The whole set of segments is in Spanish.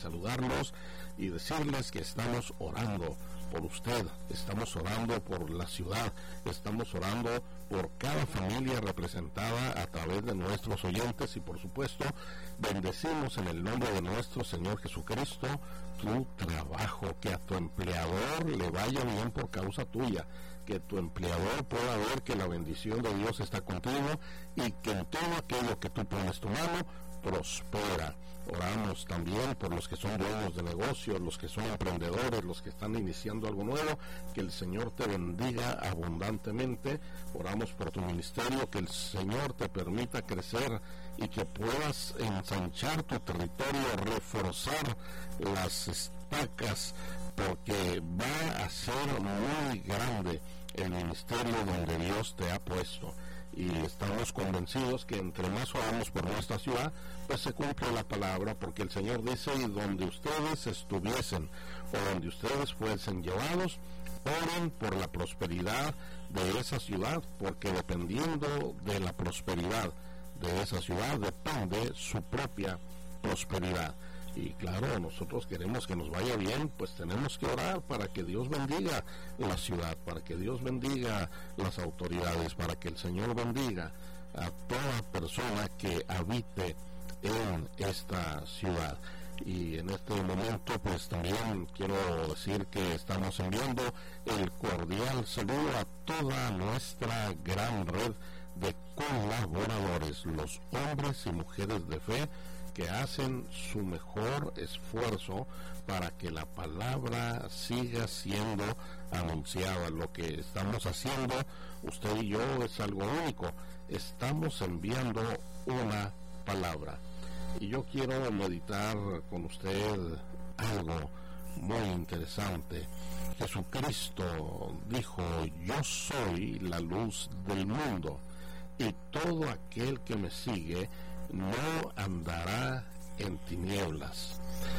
saludarlos y decirles que estamos orando por usted, estamos orando por la ciudad, estamos orando por cada familia representada a través de nuestros oyentes y por supuesto bendecimos en el nombre de nuestro Señor Jesucristo tu trabajo, que a tu empleador le vaya bien por causa tuya, que tu empleador pueda ver que la bendición de Dios está contigo y que en todo aquello que tú pones tu mano prospera. Oramos también por los que son dueños de negocios, los que son emprendedores, los que están iniciando algo nuevo, que el Señor te bendiga abundantemente. Oramos por tu ministerio, que el Señor te permita crecer y que puedas ensanchar tu territorio, reforzar las estacas, porque va a ser muy grande el ministerio donde Dios te ha puesto. Y estamos convencidos que entre más oramos por nuestra ciudad, pues se cumple la palabra, porque el Señor dice: y donde ustedes estuviesen o donde ustedes fuesen llevados, oren por la prosperidad de esa ciudad, porque dependiendo de la prosperidad de esa ciudad depende su propia prosperidad. Y claro, nosotros queremos que nos vaya bien, pues tenemos que orar para que Dios bendiga la ciudad, para que Dios bendiga las autoridades, para que el Señor bendiga a toda persona que habite en esta ciudad. Y en este momento pues también quiero decir que estamos enviando el cordial saludo a toda nuestra gran red de colaboradores, los hombres y mujeres de fe que hacen su mejor esfuerzo para que la palabra siga siendo anunciada. Lo que estamos haciendo, usted y yo, es algo único. Estamos enviando una palabra. Y yo quiero meditar con usted algo muy interesante. Jesucristo dijo: yo soy la luz del mundo, y todo aquel que me sigue no andará en tinieblas.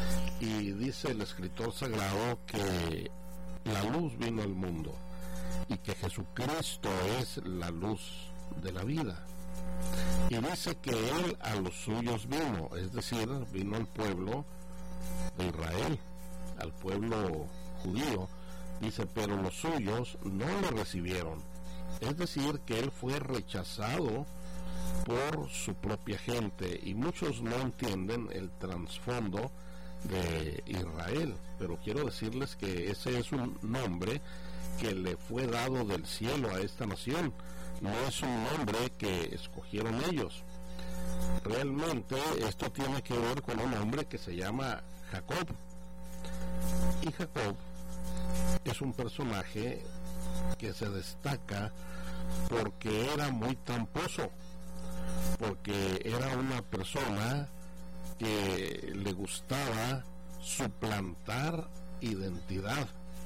Y dice el escritor sagrado que la luz vino al mundo y que Jesucristo es la luz de la vida. Y dice que Él a los suyos vino, es decir, vino al pueblo de Israel, al pueblo judío. Dice, pero los suyos no le recibieron. Es decir, que Él fue rechazado por su propia gente, y muchos no entienden el trasfondo de Israel, pero quiero decirles que ese es un nombre que le fue dado del cielo a esta nación, no es un nombre que escogieron ellos. Realmente esto tiene que ver con un hombre que se llama Jacob, y Jacob es un personaje que se destaca porque era muy tramposo, porque era una persona que le gustaba suplantar identidad.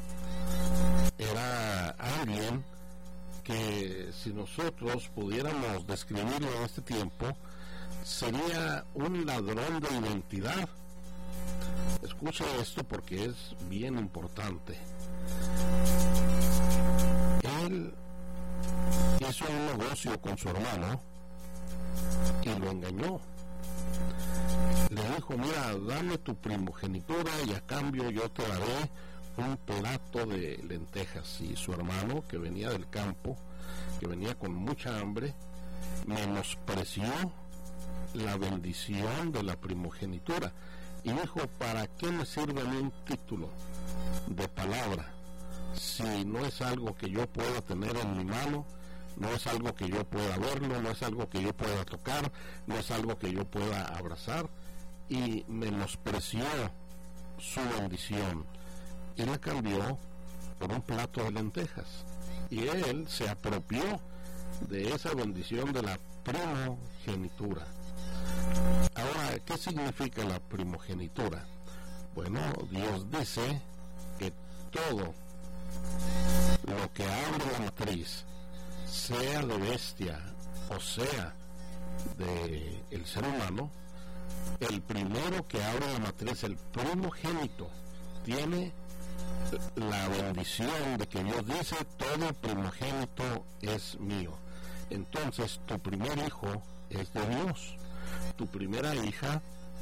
Era alguien que, si nosotros pudiéramos describirlo en este tiempo, sería un ladrón de identidad. Escucha esto porque es bien importante. Él hizo un negocio con su hermano y lo engañó. Le dijo: mira, dame tu primogenitura y a cambio yo te daré un plato de lentejas. Y su hermano, que venía del campo, que venía con mucha hambre, menospreció la bendición de la primogenitura y dijo: ¿para qué me sirve un título de palabra si no es algo que yo pueda tener en mi mano? No es algo que yo pueda verlo, no es algo que yo pueda tocar, no es algo que yo pueda abrazar. Y menospreció su bendición y la cambió por un plato de lentejas. Y él se apropió de esa bendición de la primogenitura. Ahora, ¿qué significa la primogenitura? Bueno, Dios dice que todo lo que abre la matriz, sea de bestia o sea de el ser humano, el primero que abre la matriz, el primogénito, tiene la bendición de que Dios dice: todo primogénito es mío. Entonces tu primer hijo es de Dios, tu primera hija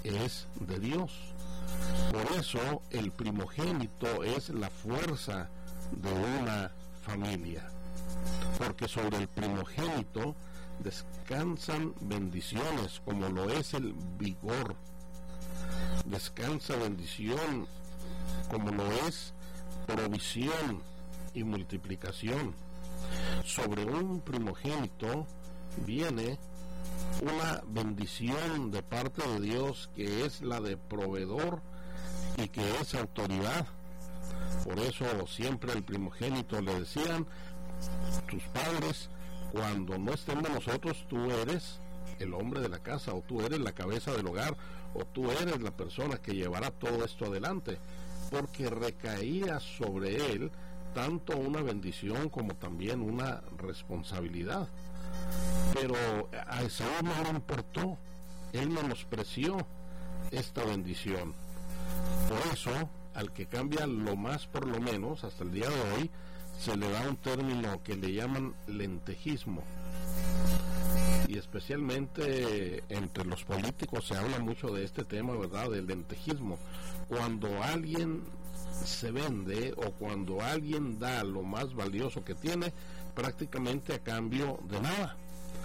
es de Dios. Por eso el primogénito es la fuerza de una familia, porque sobre el primogénito descansan bendiciones, como lo es el vigor, descansa bendición, como lo es provisión y multiplicación. Sobre un primogénito viene una bendición de parte de Dios, que es la de proveedor y que es autoridad. Por eso siempre al primogénito le decían tus padres: cuando no estemos nosotros, tú eres el hombre de la casa, o tú eres la cabeza del hogar, o tú eres la persona que llevará todo esto adelante, porque recaía sobre él tanto una bendición como también una responsabilidad. Pero a Esaú no le importó, él menospreció esta bendición. Por eso, al que cambia lo más por lo menos, hasta el día de hoy, se le da un término que le llaman lentejismo. Y especialmente entre los políticos se habla mucho de este tema, ¿verdad?, del lentejismo. Cuando alguien se vende o cuando alguien da lo más valioso que tiene, prácticamente a cambio de nada.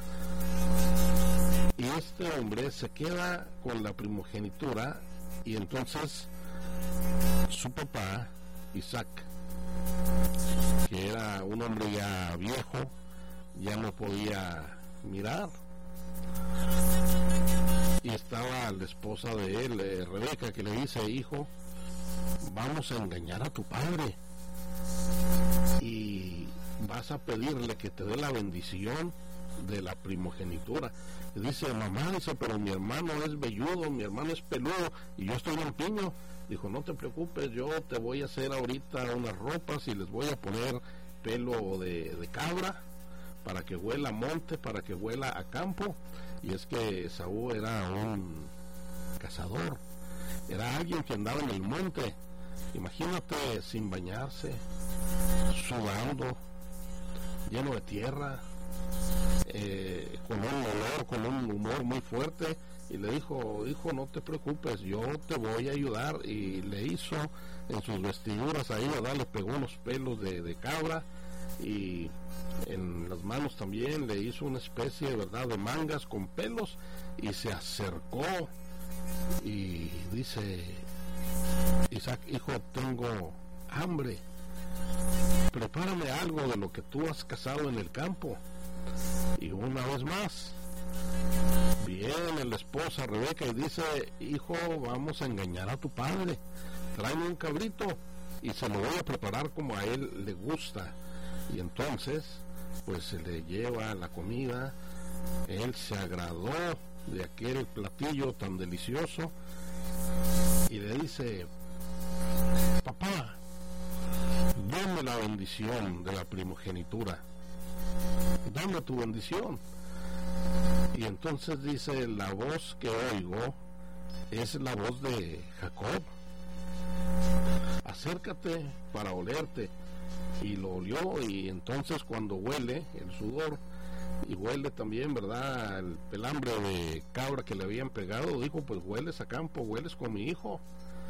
Y este hombre se queda con la primogenitura, y entonces su papá, Isaac, que era un hombre ya viejo, ya no podía mirar, y estaba la esposa de él, Rebeca, que le dice: hijo, vamos a engañar a tu padre y vas a pedirle que te dé la bendición de la primogenitura. Y dice: mamá, dice, pero mi hermano es velludo, mi hermano es peludo y yo estoy lampiño. Dijo: no te preocupes, yo te voy a hacer ahorita unas ropas y les voy a poner pelo de cabra para que huela a monte, para que huela a campo. Y es que Esaú era un cazador, era alguien que andaba en el monte. Imagínate, sin bañarse, sudando, lleno de tierra, con un olor, con un humor muy fuerte. Y le dijo: hijo, no te preocupes, yo te voy a ayudar. Y le hizo en sus vestiduras ahí, ¿verdad?, le pegó unos pelos de cabra, y en las manos también le hizo una especie, ¿verdad?, de mangas con pelos, y se acercó y dice: Isaac, hijo, tengo hambre, prepárame algo de lo que tú has cazado en el campo. Y una vez más viene la esposa Rebeca y dice: hijo, vamos a engañar a tu padre, tráeme un cabrito y se lo voy a preparar como a él le gusta. Y entonces pues se le lleva la comida, él se agradó de aquel platillo tan delicioso y le dice: papá, dame la bendición de la primogenitura, dame tu bendición. Y entonces dice: la voz que oigo es la voz de Jacob, acércate para olerte. Y lo olió, y entonces cuando huele el sudor y huele también, ¿verdad?, el pelambre de cabra que le habían pegado, dijo: pues hueles a campo, hueles con mi hijo.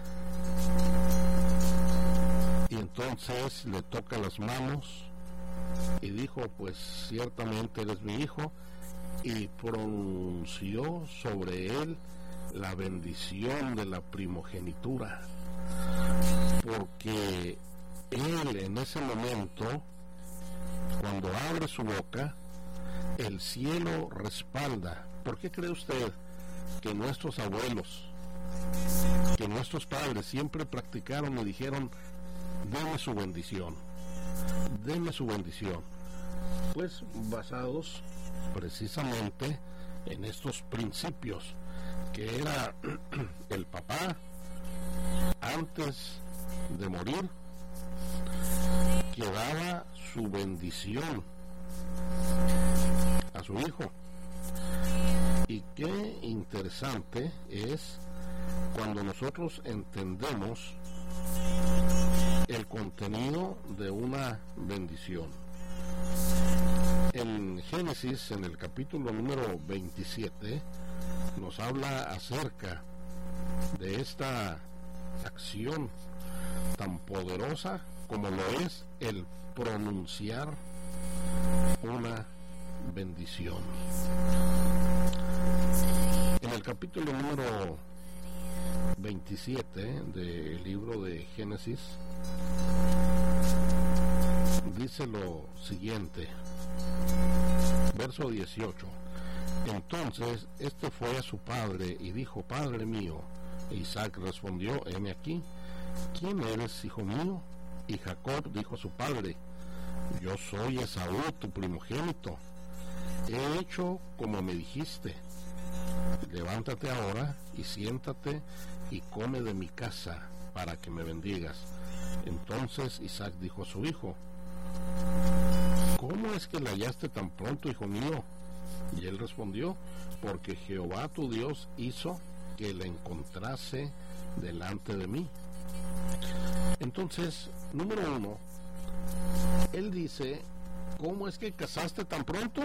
Y entonces le toca las manos y dijo: pues ciertamente eres mi hijo. Y pronunció sobre él la bendición de la primogenitura, porque él en ese momento, cuando abre su boca, el cielo respalda. ¿Por qué cree usted que nuestros abuelos, que nuestros padres siempre practicaron y dijeron: deme su bendición, deme su bendición? Pues basados precisamente en estos principios, que era el papá, antes de morir, que daba su bendición a su hijo. Y qué interesante es cuando nosotros entendemos el contenido de una bendición. En Génesis, en el capítulo número 27, nos habla acerca de esta acción tan poderosa como lo es el pronunciar una bendición. En el capítulo número 27 del libro de Génesis dice lo siguiente, verso 18: entonces este fue a su padre y dijo: Padre mío. E Isaac respondió: heme aquí. ¿Quién eres, hijo mío? Y Jacob dijo a su padre: yo soy Esaú, tu primogénito. He hecho como me dijiste. Levántate ahora y siéntate y come de mi casa para que me bendigas. Entonces Isaac dijo a su hijo: ¿cómo es que la hallaste tan pronto, hijo mío? Y él respondió: porque Jehová tu Dios hizo que la encontrase delante de mí. Entonces, número 1, él dice: ¿cómo es que casaste tan pronto?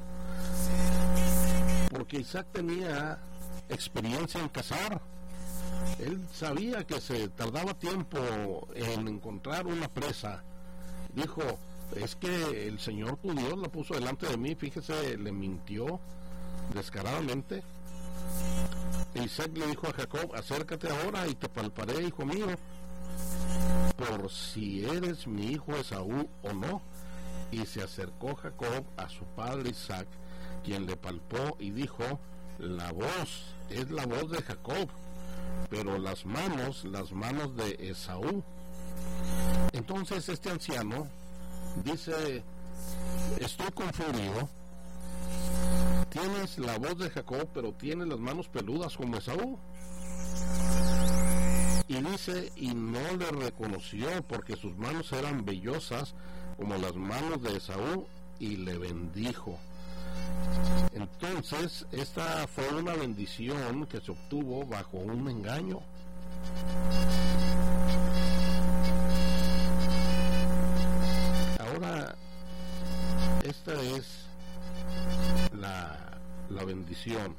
Porque Isaac tenía experiencia en cazar. Él sabía que se tardaba tiempo en encontrar una presa. Dijo: es que el Señor tu Dios la puso delante de mí. Fíjese, le mintió descaradamente. Isaac le dijo a Jacob: acércate ahora y te palparé, hijo mío, por si eres mi hijo Esaú o no. Y se acercó Jacob a su padre Isaac, quien le palpó y dijo: la voz es la voz de Jacob, pero las manos de Esaú. Entonces este anciano dice: estoy confundido. Tienes la voz de Jacob, pero tienes las manos peludas como Esaú. Y dice: y no le reconoció, porque sus manos eran vellosas como las manos de Esaú, y le bendijo. Entonces, esta fue una bendición que se obtuvo bajo un engaño. Ahora, esta es la bendición.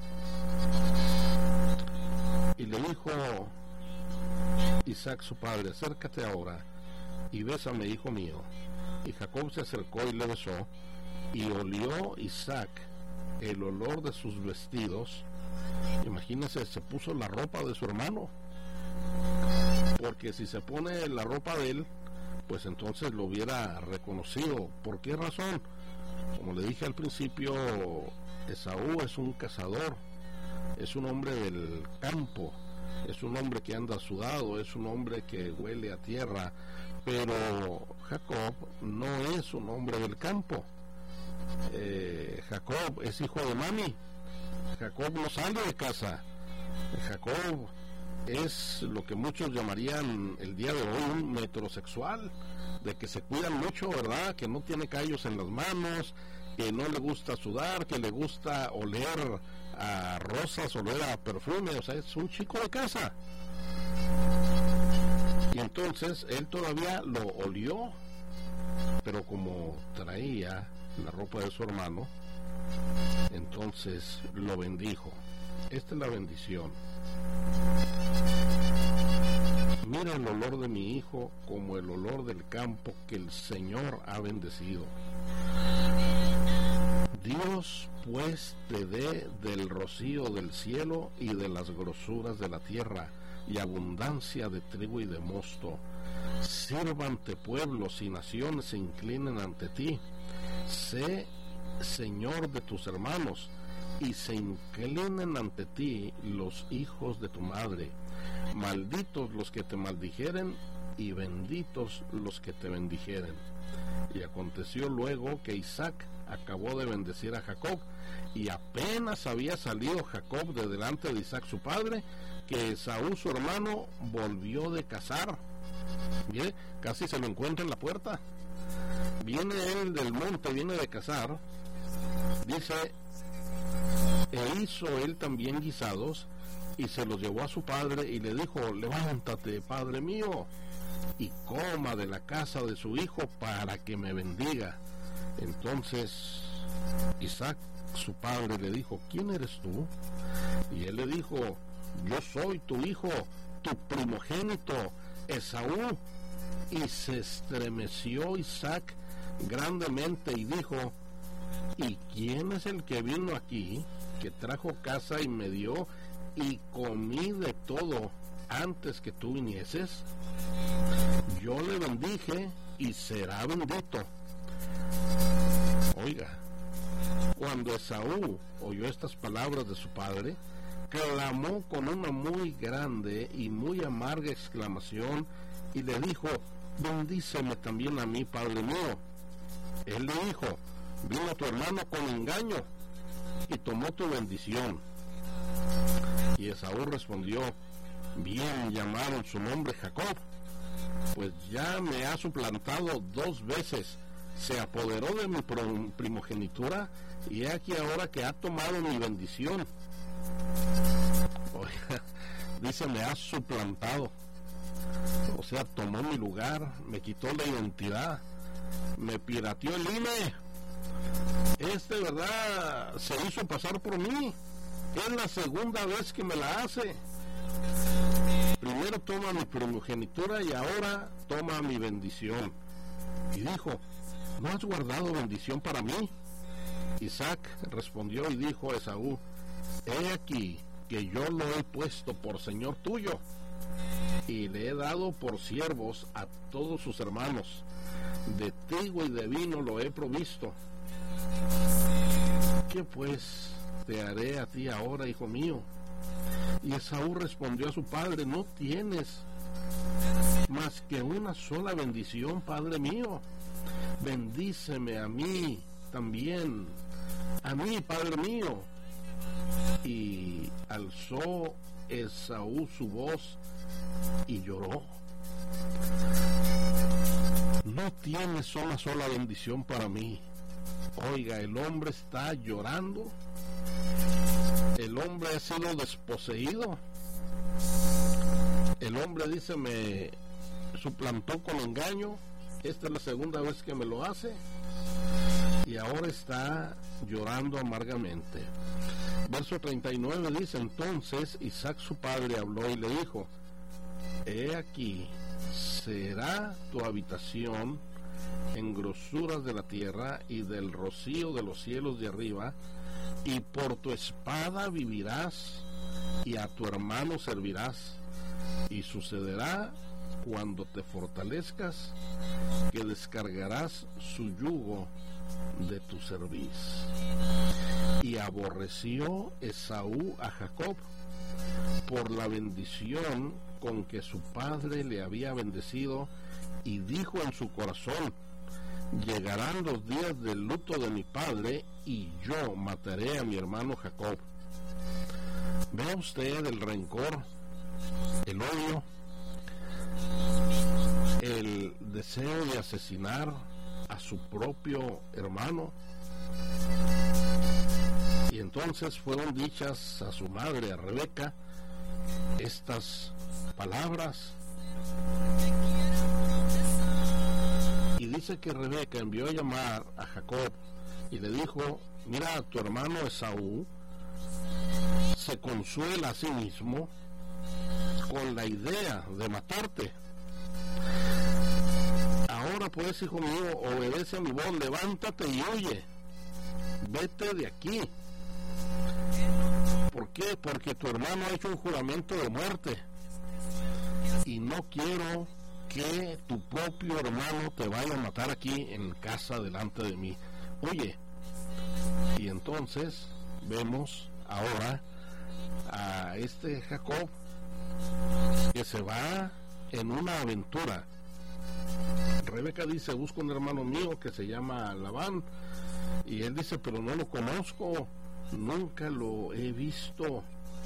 Y le dijo Isaac su padre: acércate ahora y bésame, hijo mío. Y Jacob se acercó y le besó, y olió Isaac el olor de sus vestidos. Imagínense, se puso la ropa de su hermano, porque si se pone la ropa de él, pues entonces lo hubiera reconocido. ¿Por qué razón? Como le dije al principio, Esaú es un cazador, es un hombre del campo, es un hombre que anda sudado, es un hombre que huele a tierra, pero Jacob no es un hombre del campo. Jacob es hijo de mami. Jacob no sale de casa. Jacob es lo que muchos llamarían el día de hoy un metrosexual, de que se cuidan mucho, ¿verdad? Que no tiene callos en las manos, que no le gusta sudar, que le gusta oler a rosas, oler a perfume. O sea, es un chico de casa. Y entonces él todavía lo olió, pero como traía la ropa de su hermano, entonces lo bendijo. Esta es la bendición. Mira el olor de mi hijo como el olor del campo que el Señor ha bendecido. Dios pues te dé del rocío del cielo y de las grosuras de la tierra, y abundancia de trigo y de mosto. Sírvante pueblos y naciones se inclinen ante ti. Sé Señor de tus hermanos, y se inclinen ante ti los hijos de tu madre. Malditos los que te maldijeren, y benditos los que te bendijeren. Y aconteció luego que Isaac acabó de bendecir a Jacob, y apenas había salido Jacob de delante de Isaac su padre, que Esaú su hermano volvió de cazar. Mire, casi se lo encuentra en la puerta. Viene él del monte, viene de cazar. Dice: e hizo él también guisados, y se los llevó a su padre, y le dijo: levántate, padre mío, y coma de la casa de su hijo, para que me bendiga. Entonces Isaac su padre le dijo: ¿quién eres tú? Y él le dijo: yo soy tu hijo, tu primogénito, Esaú. Y se estremeció Isaac grandemente y dijo, ¿y quién es el que vino aquí, que trajo casa y me dio, y comí de todo antes que tú vinieses? Yo le bendije y será bendito. Oiga, cuando Esaú oyó estas palabras de su padre, clamó con una muy grande y muy amarga exclamación y le dijo, bendíceme también a mí, padre mío. Él le dijo, vino tu hermano con engaño y tomó tu bendición. Y Esaú respondió, bien llamaron su nombre Jacob, pues ya me ha suplantado 2 veces, se apoderó de mi primogenitura, y he aquí ahora que ha tomado mi bendición. Oiga, dice, me ha suplantado, o sea, tomó mi lugar, me quitó la identidad, me pirateó el INE. ¿Verdad? Se hizo pasar por mí. Es la segunda vez que me la hace. Primero toma mi primogenitura y ahora toma mi bendición. Y dijo, ¿no has guardado bendición para mí? Isaac respondió y dijo a Esaú, he aquí que yo lo he puesto por señor tuyo, y le he dado por siervos a todos sus hermanos. De trigo y de vino lo he provisto. ¿Qué pues te haré a ti ahora, hijo mío? Y Esaú respondió a su padre, no tienes más que una sola bendición, padre mío. Bendíceme a mí también, a mí, padre mío. Y alzó Esaú su voz y lloró. No tienes una sola bendición para mí. Oiga, el hombre está llorando. El hombre ha sido desposeído. El hombre dice, me suplantó con engaño. Esta es la segunda vez que me lo hace. Y ahora está llorando amargamente. Verso 39 dice, entonces Isaac su padre habló y le dijo, he aquí, será tu habitación en grosuras de la tierra y del rocío de los cielos de arriba, y por tu espada vivirás y a tu hermano servirás, y sucederá cuando te fortalezcas que descargarás su yugo de tu cerviz. Y aborreció Esaú a Jacob por la bendición con que su padre le había bendecido, y dijo en su corazón, llegarán los días del luto de mi padre y yo mataré a mi hermano Jacob. Vea usted el rencor, el odio, el deseo de asesinar a su propio hermano. Y entonces fueron dichas a su madre, a Rebeca, estas palabras. Y dice que Rebeca envió a llamar a Jacob y le dijo, mira, tu hermano Esaú se consuela a sí mismo con la idea de matarte. Ahora pues, hijo mío, obedece a mi voz, levántate y huye, vete de aquí. ¿Por qué? Porque tu hermano ha hecho un juramento de muerte y no quiero que tu propio hermano te vaya a matar aquí en casa delante de mí. Oye, y entonces vemos ahora a este Jacob que se va en una aventura. Rebeca dice, busco un hermano mío que se llama Labán, y él dice, pero no lo conozco, nunca lo he visto.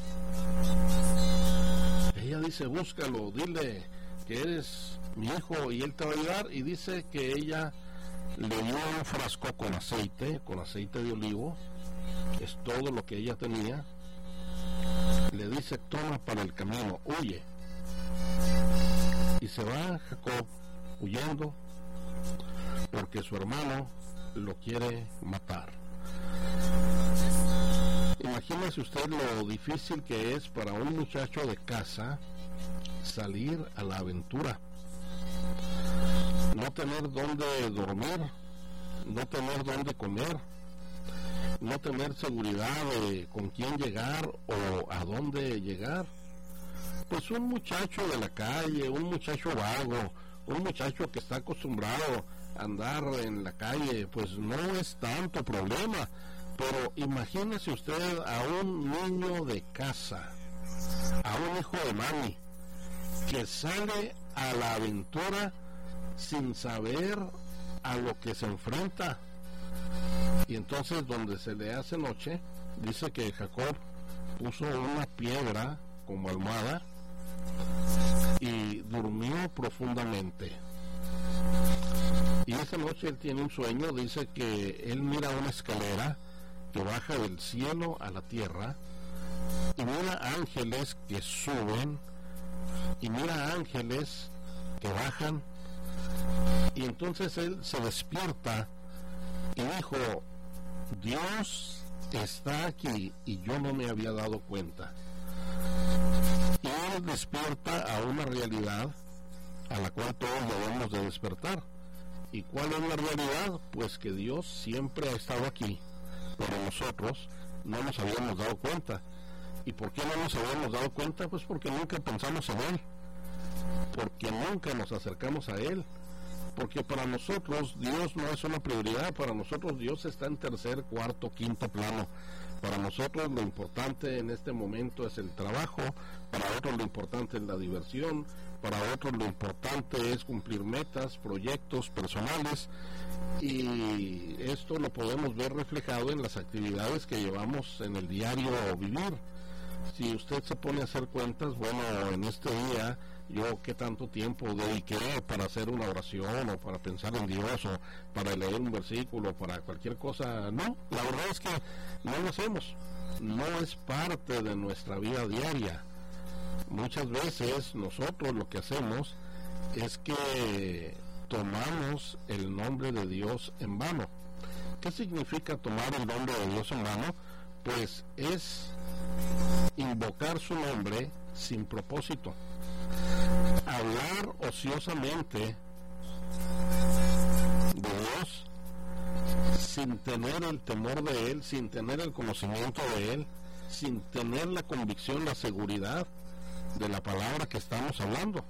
Ella dice, búscalo, dile que eres mi hijo y él te va a ayudar. Y dice que ella le dio un frasco con aceite de olivo, es todo lo que ella tenía. Le dice, toma para el camino, huye. Y se va Jacob huyendo porque su hermano lo quiere matar. Imagínate Imagínese usted lo difícil que es para un muchacho de casa salir a la aventura. No tener dónde dormir, no tener dónde comer, no tener seguridad de con quién llegar o a dónde llegar. Pues un muchacho de la calle, un muchacho vago, un muchacho que está acostumbrado a andar en la calle, pues no es tanto problema. Pero imagínese usted a un niño de casa, a un hijo de mami, que sale a la aventura sin saber a lo que se enfrenta. Y entonces, donde se le hace noche, dice que Jacob puso una piedra como almohada y durmió profundamente. Y esa noche él tiene un sueño. Dice que él mira una escalera que baja del cielo a la tierra, y mira ángeles que suben, y mira ángeles que bajan. Y entonces él se despierta y dijo: Dios está aquí y yo no me había dado cuenta. Y él despierta a una realidad a la cual todos debemos de despertar. ¿Y cuál es la realidad? Pues que Dios siempre ha estado aquí, pero nosotros no nos habíamos dado cuenta. ¿Y por qué no nos habíamos dado cuenta? Pues porque nunca pensamos en Él, porque nunca nos acercamos a Él, porque para nosotros Dios no es una prioridad. Para nosotros Dios está en tercer, cuarto, quinto plano. Para nosotros lo importante en este momento es el trabajo, para otros lo importante es la diversión, para otros lo importante es cumplir metas, proyectos personales, y esto lo podemos ver reflejado en las actividades que llevamos en el diario vivir. Si usted se pone a hacer cuentas, bueno, en este día yo qué tanto tiempo dediqué para hacer una oración, o para pensar en Dios, o para leer un versículo, para cualquier cosa. No, la verdad es que no lo hacemos, no es parte de nuestra vida diaria. Muchas veces nosotros lo que hacemos es que tomamos el nombre de Dios en vano. ¿Qué significa tomar el nombre de Dios en vano? Pues es invocar su nombre sin propósito, hablar ociosamente de Dios sin tener el temor de Él, sin tener el conocimiento de Él, sin tener la convicción, la seguridad de la palabra que estamos hablando.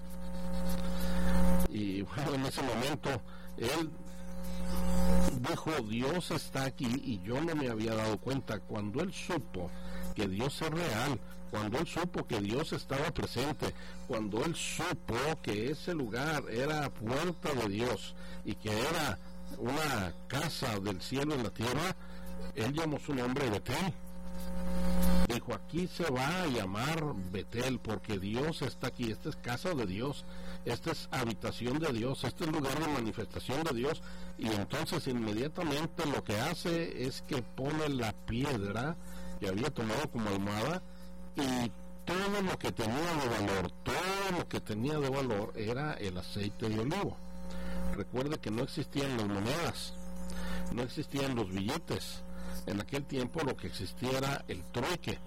Y bueno, en ese momento él dijo: Dios está aquí y yo no me había dado cuenta. Cuando él supo que Dios es real, cuando él supo que Dios estaba presente, cuando él supo que ese lugar era puerta de Dios y que era una casa del cielo en la tierra, él llamó su nombre Betel. Dijo: aquí se va a llamar Betel porque Dios está aquí. Esta es casa de Dios, esta es habitación de Dios, este es lugar de manifestación de Dios. Y entonces inmediatamente lo que hace es que pone la piedra que había tomado como almohada, y todo lo que tenía de valor, todo lo que tenía de valor era el aceite de olivo. Recuerde que no existían las monedas, no existían los billetes. En aquel tiempo lo que existía era el trueque.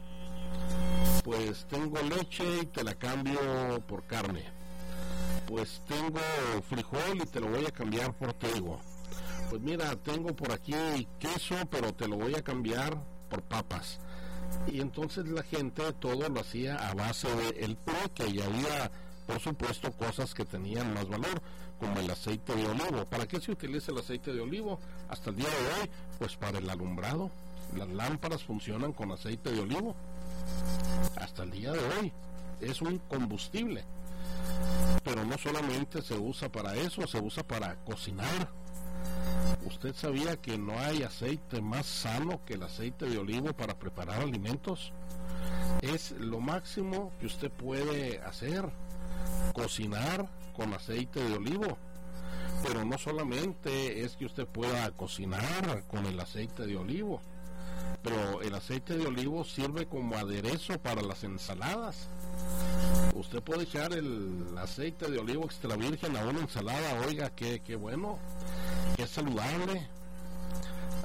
Pues tengo leche y te la cambio por carne. Pues tengo frijol y te lo voy a cambiar por trigo. Pues mira, tengo por aquí queso, pero te lo voy a cambiar por papas. Y entonces la gente todo lo hacía a base del trueque, y había, por supuesto, cosas que tenían más valor, como el aceite de olivo. ¿Para qué se utiliza el aceite de olivo hasta el día de hoy? Pues para el alumbrado. Las lámparas funcionan con aceite de olivo hasta el día de hoy. Es un combustible, pero no solamente se usa para eso, se usa para cocinar. ¿Usted sabía que no hay aceite más sano que el aceite de olivo para preparar alimentos? Es lo máximo que usted puede hacer, cocinar con aceite de olivo. Pero no solamente es que usted pueda cocinar con el aceite de olivo, pero el aceite de olivo sirve como aderezo para las ensaladas. Usted puede echar el aceite de olivo extra virgen a una ensalada. Oiga, qué bueno, qué saludable.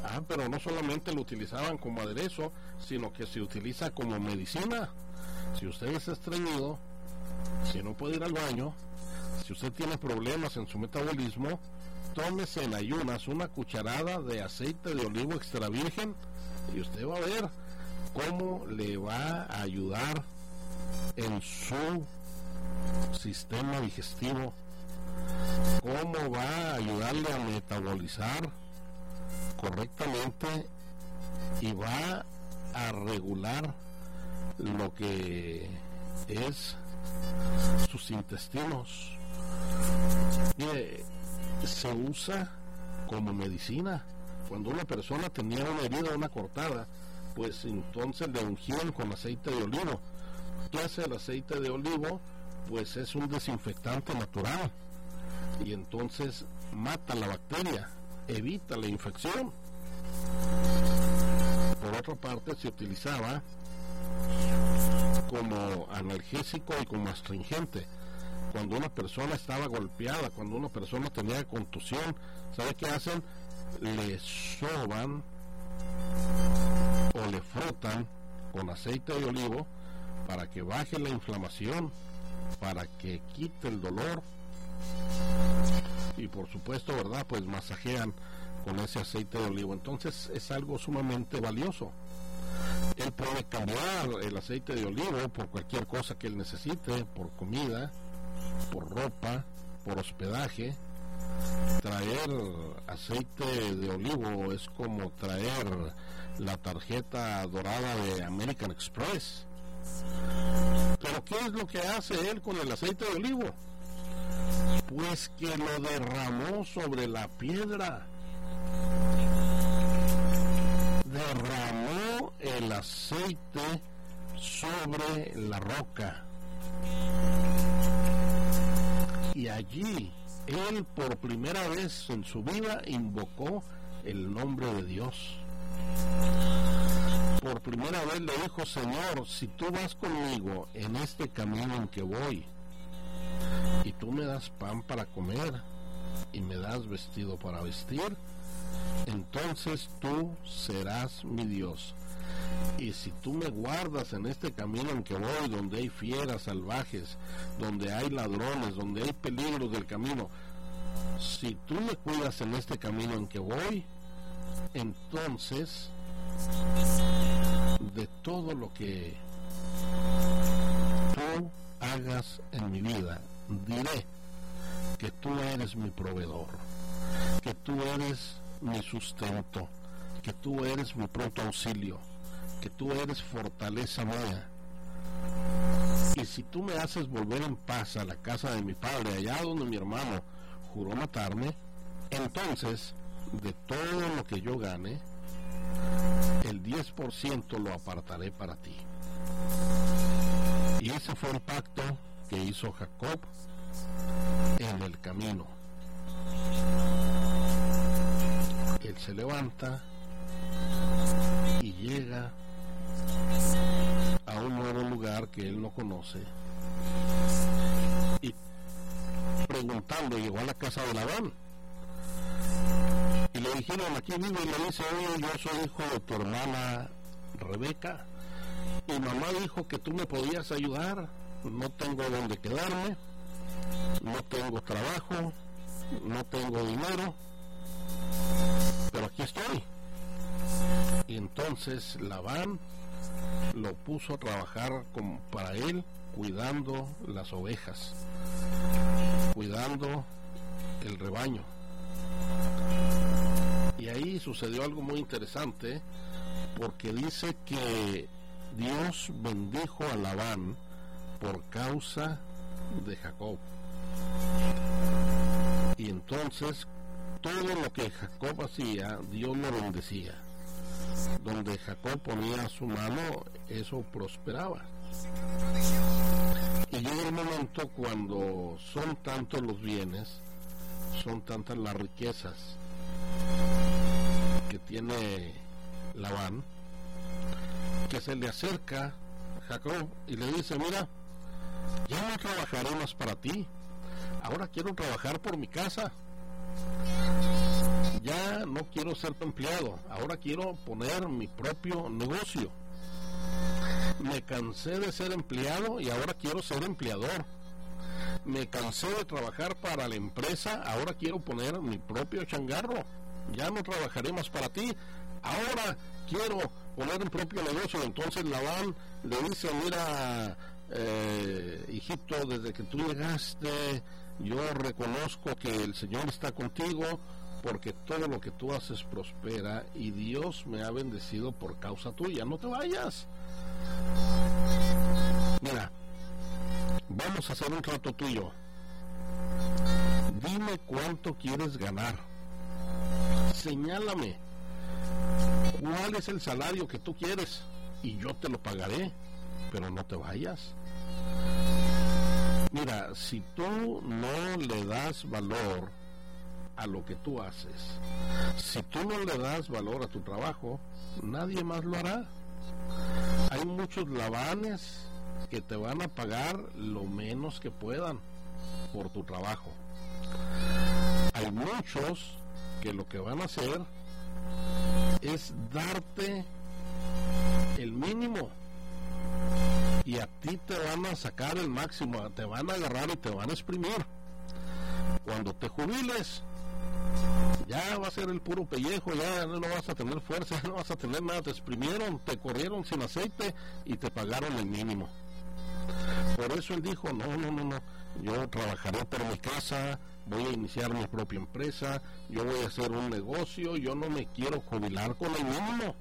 Pero no solamente lo utilizaban como aderezo, sino que se utiliza como medicina. Si usted es estreñido, si no puede ir al baño, si usted tiene problemas en su metabolismo, tómese en ayunas una cucharada de aceite de olivo extra virgen y usted va a ver cómo le va a ayudar en su sistema digestivo, cómo va a ayudarle a metabolizar correctamente y va a regular lo que es sus intestinos. Mire, se usa como medicina. Cuando una persona tenía una herida, una cortada, pues entonces le ungían con aceite de olivo. ¿Qué hace el aceite de olivo? Pues es un desinfectante natural y entonces mata la bacteria, evita la infección. Por otra parte, se utilizaba como analgésico y como astringente. Cuando una persona estaba golpeada, cuando una persona tenía contusión, ¿sabe qué hacen? Le soban o le frotan con aceite de olivo para que baje la inflamación, para que quite el dolor y por supuesto, ¿verdad? Pues masajean con ese aceite de olivo. Entonces es algo sumamente valioso. Él puede cambiar el aceite de olivo por cualquier cosa que él necesite, por comida, por ropa, por hospedaje. Traer aceite de olivo es como traer la tarjeta dorada de American Express. Pero ¿qué es lo que hace él con el aceite de olivo? Pues que lo derramó sobre la piedra. Derramó el aceite sobre la roca. Y allí él por primera vez en su vida invocó el nombre de Dios. Por primera vez le dijo: Señor, si tú vas conmigo en este camino en que voy, y tú me das pan para comer, y me das vestido para vestir, entonces tú serás mi Dios. Y si tú me guardas en este camino en que voy, donde hay fieras salvajes, donde hay ladrones, donde hay peligros del camino, si tú me cuidas en este camino en que voy, entonces de todo lo que tú hagas en mi vida, diré que tú eres mi proveedor, que tú eres mi sustento, que tú eres mi pronto auxilio, que tú eres fortaleza mía. Y si tú me haces volver en paz a la casa de mi padre, allá donde mi hermano juró matarme, entonces de todo lo que yo gane, el 10% lo apartaré para ti. Y ese fue el pacto que hizo Jacob en el camino. Él se levanta y llega a un nuevo lugar que él no conoce, y preguntando llegó a la casa de Labán y le dijeron: aquí vive, y le dice: oye, yo soy hijo de tu hermana Rebeca, y mamá dijo que tú me podías ayudar, no tengo dónde quedarme, no tengo trabajo, no tengo dinero, pero aquí estoy. Y entonces Labán lo puso a trabajar para él, cuidando las ovejas, cuidando el rebaño. Y ahí sucedió algo muy interesante, porque dice que Dios bendijo a Labán por causa de Jacob. Y entonces todo lo que Jacob hacía, Dios lo bendecía. Donde Jacob ponía su mano, eso prosperaba. Y llega el momento cuando son tantos los bienes, son tantas las riquezas que tiene Labán, que se le acerca Jacob y le dice: mira, ya no trabajaré más para ti, ahora quiero trabajar por mi casa. ya no quiero ser tu empleado, ahora quiero poner mi propio negocio. Me cansé de ser empleado y ahora quiero ser empleador. Me cansé de trabajar para la empresa, ahora quiero poner mi propio changarro. Ya no trabajaré más para ti, ahora quiero poner un propio negocio. Entonces Labán le dice, mira, hijito, desde que tú llegaste, yo reconozco que el Señor está contigo, porque todo lo que tú haces prospera y Dios me ha bendecido por causa tuya. No te vayas. Mira, vamos a hacer un trato tuyo. Dime cuánto quieres ganar. Señálame cuál es el salario que tú quieres y yo te lo pagaré, pero no te vayas. Mira, si tú no le das valor a lo que tú haces, si tú no le das valor a tu trabajo, nadie más lo hará. Hay muchos Labanes que te van a pagar lo menos que puedan por tu trabajo. Hay muchos que lo que van a hacer es darte el mínimo y a ti te van a sacar el máximo, te van a agarrar y te van a exprimir. Cuando te jubiles, ya va a ser el puro pellejo, ya no vas a tener fuerza, no vas a tener nada. Te exprimieron, te corrieron sin aceite y te pagaron el mínimo. Por eso él dijo, no, yo trabajaré por mi casa, voy a iniciar mi propia empresa, yo voy a hacer un negocio, yo no me quiero jubilar con el mínimo.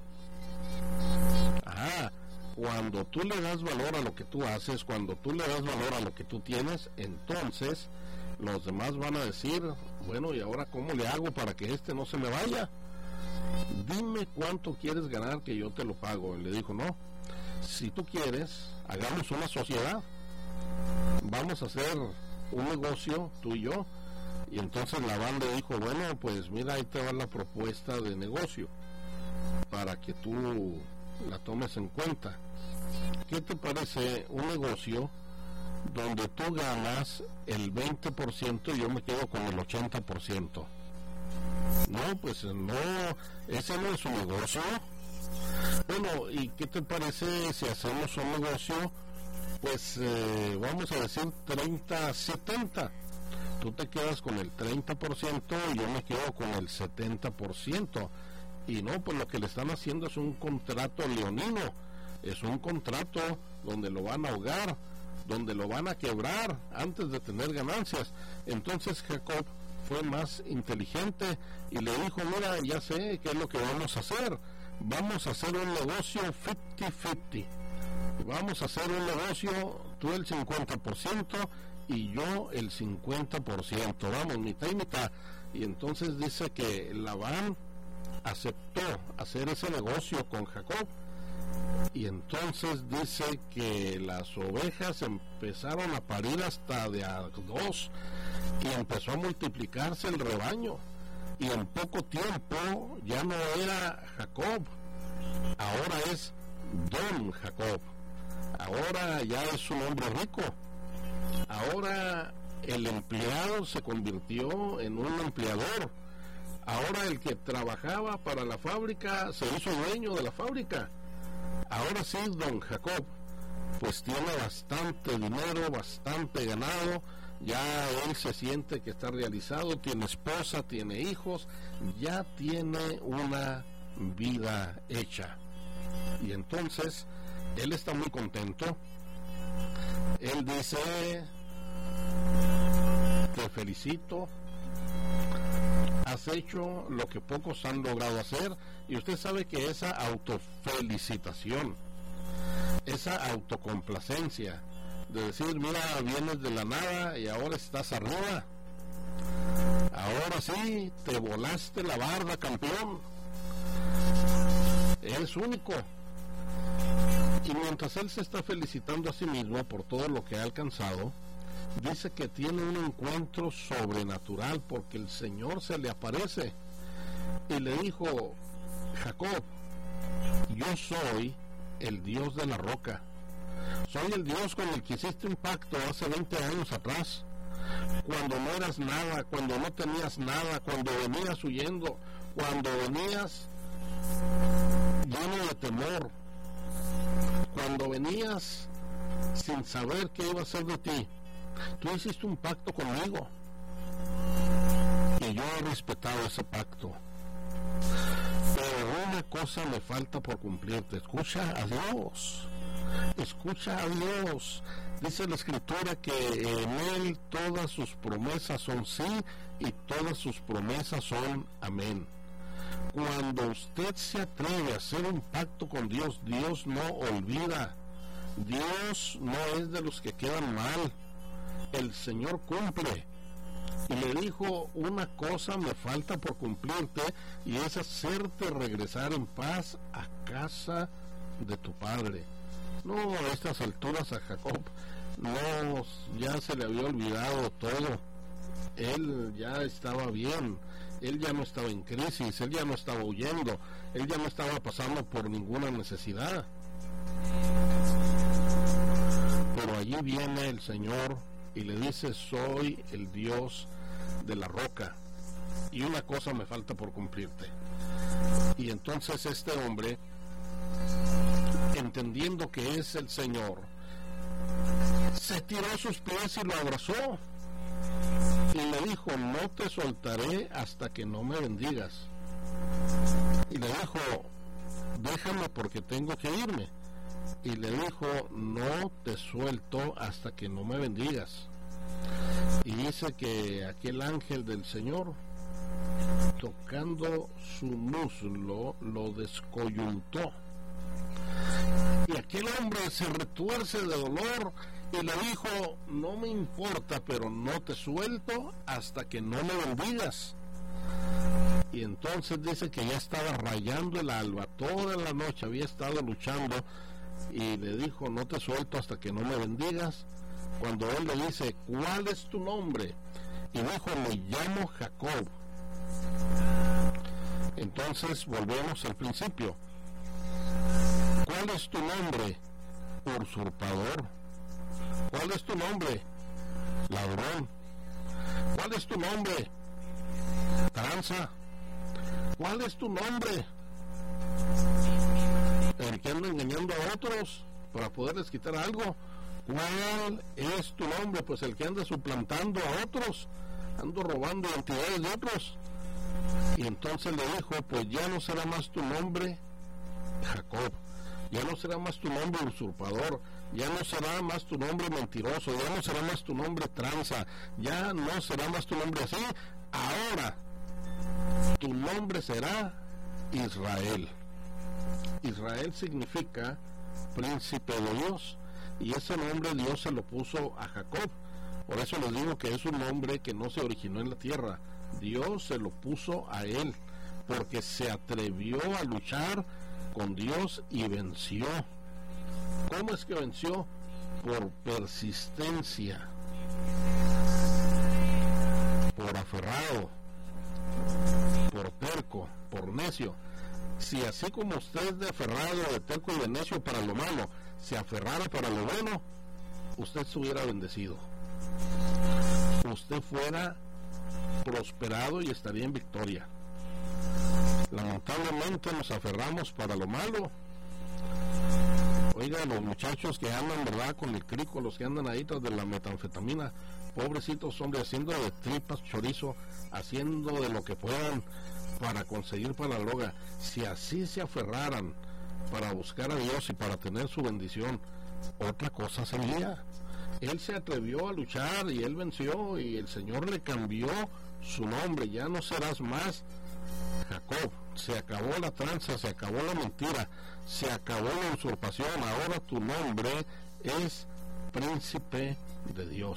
Cuando tú le das valor a lo que tú haces, cuando tú le das valor a lo que tú tienes, entonces los demás van a decir, bueno, ¿y ahora cómo le hago para que este no se me vaya? Dime cuánto quieres ganar que yo te lo pago. Y le dijo, no, si tú quieres, hagamos una sociedad, vamos a hacer un negocio, tú y yo. Y entonces Labán le dijo, bueno, pues mira, ahí te va la propuesta de negocio, para que tú la tomes en cuenta. ¿Qué te parece un negocio donde tú ganas el 20% y yo me quedo con el 80%? No, pues no, ese no es un negocio. Bueno, ¿y qué te parece si hacemos un negocio, pues vamos a decir 30-70? Tú te quedas con el 30% y yo me quedo con el 70%. Y no, pues lo que le están haciendo es un contrato leonino, es un contrato donde lo van a ahogar, donde lo van a quebrar antes de tener ganancias. Entonces Jacob fue más inteligente y le dijo, mira, ya sé qué es lo que vamos a hacer un negocio 50-50, vamos a hacer un negocio, tú el 50% y yo el 50%, vamos, mitad y mitad. Y entonces dice que Labán aceptó hacer ese negocio con Jacob, y entonces dice que las ovejas empezaron a parir hasta de a 2 y empezó a multiplicarse el rebaño, y en poco tiempo ya no era Jacob, ahora es Don Jacob, ahora ya es un hombre rico, ahora el empleado se convirtió en un empleador. Ahora el que trabajaba para la fábrica se hizo dueño de la fábrica. Ahora sí, don Jacob, pues tiene bastante dinero, bastante ganado, ya él se siente que está realizado, tiene esposa, tiene hijos, ya tiene una vida hecha. Y entonces, él está muy contento. Él dice, te felicito, has hecho lo que pocos han logrado hacer. Y usted sabe que esa autofelicitación, esa autocomplacencia de decir, mira, vienes de la nada y ahora estás arriba, ahora sí te volaste la barda, campeón, eres único. Y mientras él se está felicitando a sí mismo por todo lo que ha alcanzado, dice que tiene un encuentro sobrenatural, porque el Señor se le aparece y le dijo, Jacob, yo soy el Dios de la roca, soy el Dios con el que hiciste un pacto hace 20 años atrás, cuando no eras nada, cuando no tenías nada, cuando venías huyendo, cuando venías lleno de temor, cuando venías sin saber qué iba a ser de ti, tú hiciste un pacto conmigo y yo he respetado ese pacto. Pero una cosa me falta por cumplirte. Escucha a Dios. Escucha a Dios. Dice la Escritura que en Él todas sus promesas son sí y todas sus promesas son amén. Cuando usted se atreve a hacer un pacto con Dios, Dios no olvida. Dios no es de los que quedan mal. El Señor cumple. Y le dijo, una cosa me falta por cumplirte, y es hacerte regresar en paz a casa de tu padre. No, a estas alturas a Jacob no, ya se le había olvidado todo. Él ya estaba bien, él ya no estaba en crisis, él ya no estaba huyendo, él ya no estaba pasando por ninguna necesidad. Pero allí viene el Señor y le dice, soy el Dios de la roca, y una cosa me falta por cumplirte. Y entonces este hombre, entendiendo que es el Señor, se tiró a sus pies y lo abrazó y le dijo, no te soltaré hasta que no me bendigas. Y le dijo, déjame porque tengo que irme. Y le dijo, no te suelto hasta que no me bendigas. Y dice que aquel ángel del Señor, tocando su muslo, lo descoyuntó. Y aquel hombre se retuerce de dolor y le dijo, no me importa, pero no te suelto hasta que no me bendigas. Y entonces dice que ya estaba rayando el alba, toda la noche había estado luchando, y le dijo, no te suelto hasta que no me bendigas. Cuando él le dice, ¿cuál es tu nombre? Y dijo, me llamo Jacob. Entonces volvemos al principio. ¿Cuál es tu nombre? Usurpador. ¿Cuál es tu nombre? Ladrón. ¿Cuál es tu nombre? Tranza. ¿Cuál es tu nombre? El que anda engañando a otros para poderles quitar algo. ¿Cuál es tu nombre? Pues el que anda suplantando a otros, ando robando identidades de otros. Y entonces le dijo, pues ya no será más tu nombre Jacob, ya no será más tu nombre usurpador, ya no será más tu nombre mentiroso, ya no será más tu nombre tranza, ya no será más tu nombre así. Ahora tu nombre será Israel. Israel significa príncipe de Dios, y ese nombre Dios se lo puso a Jacob. Por eso les digo que es un nombre que no se originó en la tierra, Dios se lo puso a él, porque se atrevió a luchar con Dios y venció. ¿Cómo es que venció? Por persistencia, por aferrado, por terco, por necio. Si así como usted es de aferrado, de terco y de necio para lo malo, se aferrara para lo bueno, usted se hubiera bendecido, usted fuera prosperado y estaría en victoria. Lamentablemente nos aferramos para lo malo. Oiga, los muchachos que andan, ¿verdad?, con el crico, los que andan ahí tras de la metanfetamina, pobrecitos hombres, haciendo de tripas chorizo, haciendo de lo que puedan para conseguir para la droga. Si así se aferraran para buscar a Dios y para tener su bendición, otra cosa sería. Él se atrevió a luchar y él venció, y el Señor le cambió su nombre. Ya no serás más Jacob, se acabó la tranza, se acabó la mentira, se acabó la usurpación. Ahora tu nombre es príncipe de Dios.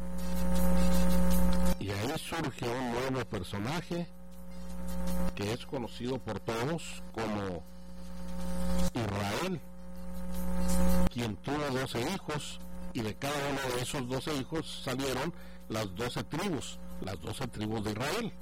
Y ahí surge un nuevo personaje que es conocido por todos como Israel, quien tuvo 12 hijos, y de cada uno de esos 12 hijos salieron las 12 tribus de Israel.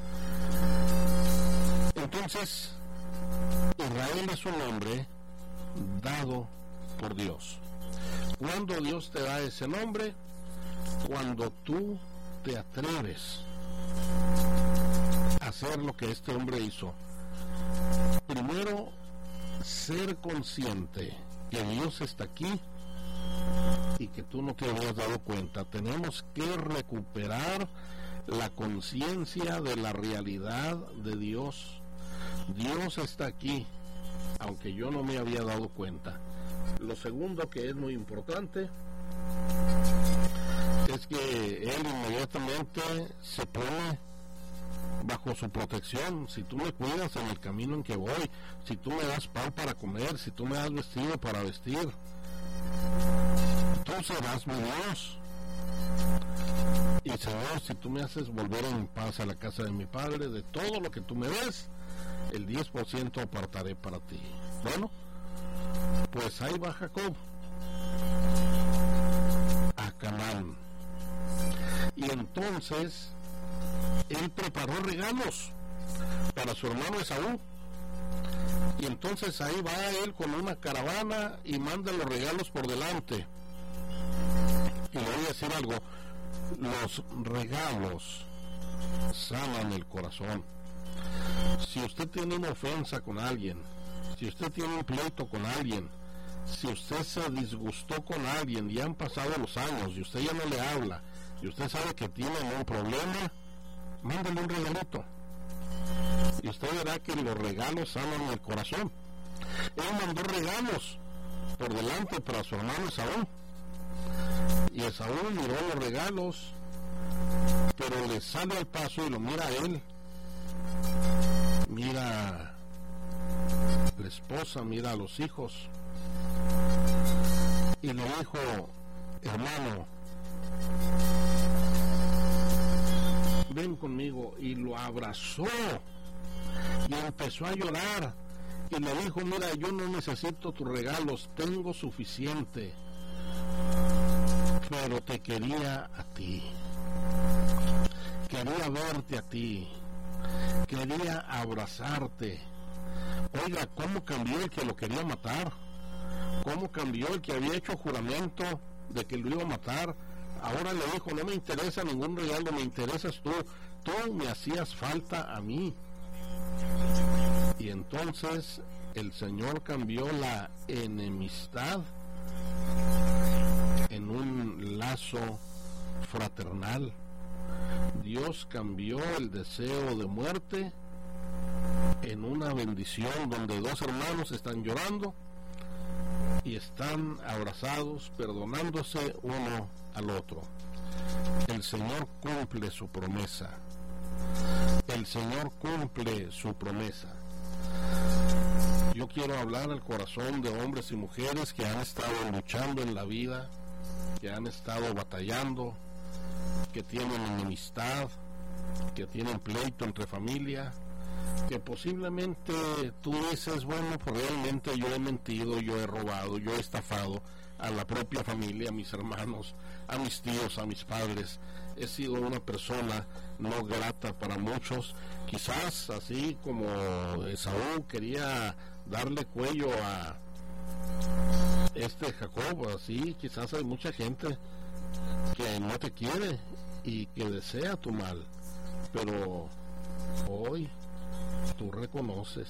Entonces, Israel es un nombre dado por Dios. ¿Cuándo Dios te da ese nombre? Cuando tú te atreves a hacer lo que este hombre hizo. Primero, ser consciente que Dios está aquí y que tú no te habías dado cuenta. Tenemos que recuperar la conciencia de la realidad de Dios. Dios está aquí, aunque yo no me había dado cuenta. Lo segundo, que es muy importante, es que Él inmediatamente se pone bajo su protección. Si tú me cuidas en el camino en que voy, si tú me das pan para comer, si tú me das vestido para vestir, tú serás mi Dios. Y Señor, si tú me haces volver en paz a la casa de mi Padre, de todo lo que tú me des, el 10% apartaré para ti. Bueno, pues ahí va Jacob a Canaán. Y entonces él preparó regalos para su hermano Esaú. Y entonces ahí va él con una caravana y manda los regalos por delante. Y le voy a decir algo: los regalos sanan el corazón. Si usted tiene una ofensa con alguien, si usted tiene un pleito con alguien, si usted se disgustó con alguien y han pasado los años y usted ya no le habla y usted sabe que tiene un problema, mándale un regalito y usted verá que los regalos sanan el corazón. Él mandó regalos por delante para su hermano Esaú, y Esaú miró los regalos, pero le sale al paso y lo mira a él, mira la esposa, mira a los hijos, y le dijo: hermano, ven conmigo. Y lo abrazó y empezó a llorar y le dijo: mira, yo no necesito tus regalos, tengo suficiente, pero te quería a ti, quería verte a ti, quería abrazarte. Oiga, ¿cómo cambió el que lo quería matar? ¿Cómo cambió el que había hecho juramento de que lo iba a matar? Ahora le dijo: no me interesa ningún regalo, me interesas tú, tú me hacías falta a mí. Y entonces el Señor cambió la enemistad en un lazo fraternal. Dios cambió el deseo de muerte en una bendición, donde dos hermanos están llorando y están abrazados, perdonándose uno al otro. El Señor cumple su promesa. El Señor cumple su promesa. Yo quiero hablar al corazón de hombres y mujeres que han estado luchando en la vida, que han estado batallando, que tienen enemistad, que tienen pleito entre familia, que posiblemente tú dices: bueno, pues realmente yo he mentido, yo he robado, yo he estafado a la propia familia, a mis hermanos, a mis tíos, a mis padres. He sido una persona no grata para muchos. Quizás así como Esaú quería darle cuello a Jacob, así quizás hay mucha gente que no te quiere y que desea tu mal, pero hoy tú reconoces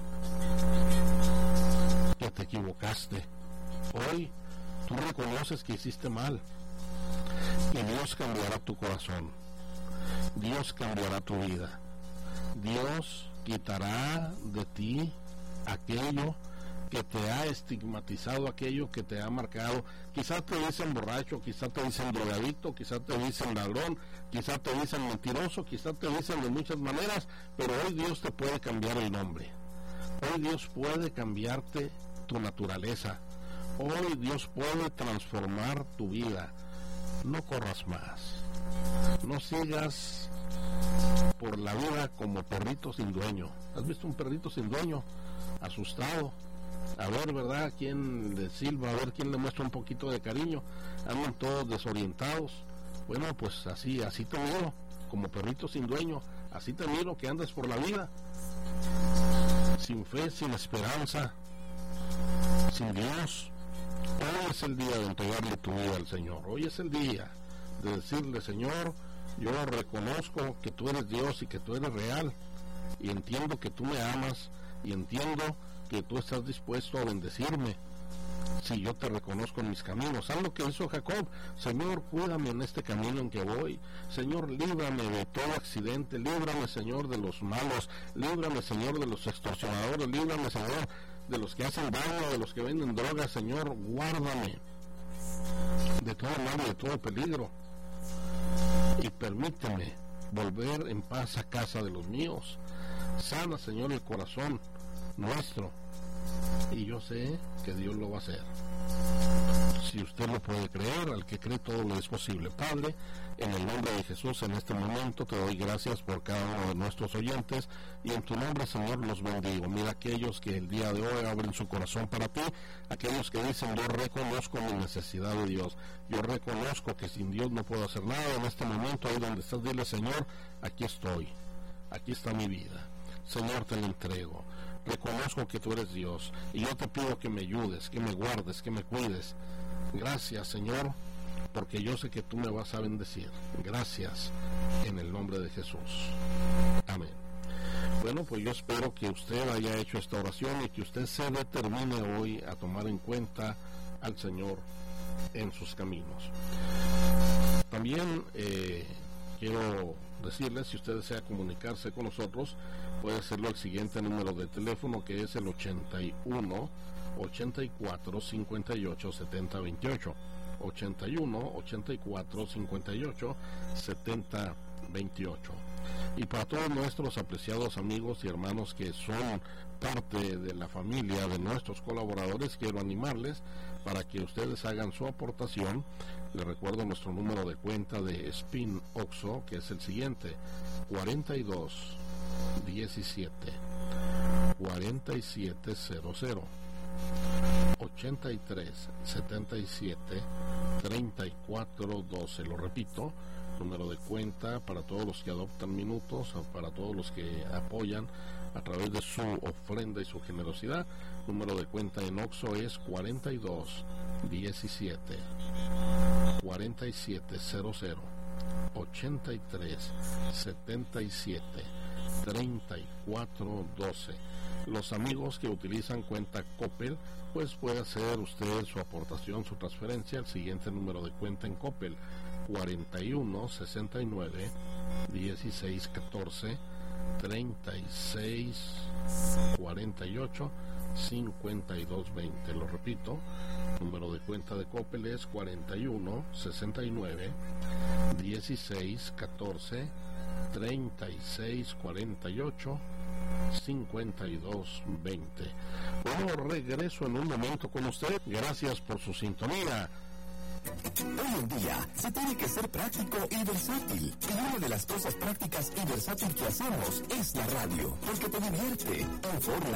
que te equivocaste. Hoy tú reconoces que hiciste mal, y Dios cambiará tu corazón, Dios cambiará tu vida, Dios quitará de ti aquello que te ha estigmatizado, aquello que te ha marcado. Quizás te dicen borracho, quizás te dicen drogadicto, quizás te dicen ladrón, quizás te dicen mentiroso, quizás te dicen de muchas maneras, pero hoy Dios te puede cambiar el nombre. Hoy Dios puede cambiarte tu naturaleza. Hoy Dios puede transformar tu vida. No corras más. No sigas por la vida como perrito sin dueño. ¿Has visto un perrito sin dueño? Asustado. A ver, ¿verdad? ¿Quién le silba? A ver quién le muestra un poquito de cariño. Andan todos desorientados. Bueno, pues así te miro, como perrito sin dueño. Así te miro, que andas por la vida sin fe, sin esperanza, sin Dios. Hoy es el día de entregarle tu vida al Señor. Hoy es el día de decirle: Señor, yo reconozco que tú eres Dios y que tú eres real, y entiendo que tú me amas, y entiendo que tú estás dispuesto a bendecirme si yo te reconozco en mis caminos. Haz lo que hizo Jacob. Señor, cuídame en este camino en que voy. Señor, líbrame de todo accidente. Líbrame, Señor, de los malos. Líbrame, Señor, de los extorsionadores. Líbrame, Señor, de los que hacen daño, de los que venden drogas. Señor, guárdame de todo mal y de todo peligro, y permíteme volver en paz a casa de los míos. Sana, Señor, el corazón nuestro, y yo sé que Dios lo va a hacer. Si usted lo puede creer, al que cree todo lo es posible. Padre, en el nombre de Jesús, en este momento te doy gracias por cada uno de nuestros oyentes, y en tu nombre, Señor, los bendigo. Mira aquellos que el día de hoy abren su corazón para ti, aquellos que dicen: yo reconozco mi necesidad de Dios, yo reconozco que sin Dios no puedo hacer nada. En este momento, ahí donde estás, dile: Señor, aquí estoy, aquí está mi vida, Señor, te la entrego. Reconozco que tú eres Dios, y yo te pido que me ayudes, que me guardes, que me cuides. Gracias, Señor, porque yo sé que tú me vas a bendecir. Gracias, en el nombre de Jesús. Amén. Bueno, pues yo espero que usted haya hecho esta oración y que usted se determine hoy a tomar en cuenta al Señor en sus caminos. También quiero decirles, si usted desea comunicarse con nosotros, puede hacerlo al siguiente número de teléfono, que es el 81 84 58 70 28. 81 84 58 70 28. Y para todos nuestros apreciados amigos y hermanos que son parte de la familia de nuestros colaboradores, quiero animarles para que ustedes hagan su aportación. Les recuerdo nuestro número de cuenta de Spin Oxxo, que es el siguiente: 42 17 4700 83 77 34 12. Lo repito, número de cuenta para todos los que adoptan minutos, para todos los que apoyan a través de su ofrenda y su generosidad. Número de cuenta en Oxxo es 42 17 4700 83 77 34 12. Los amigos que utilizan cuenta Coppel, pues puede hacer usted su aportación, su transferencia al siguiente número de cuenta en Coppel: 41 69 16 14 36 48 52 20. Lo repito, número de cuenta de Coppel es 41 69 16 14 36 48 52 20. Bueno, regreso en un momento con usted. Gracias por su sintonía. Hoy en día se tiene que ser práctico y versátil, y una de las cosas prácticas y versátiles que hacemos es la radio, porque te divierte, informa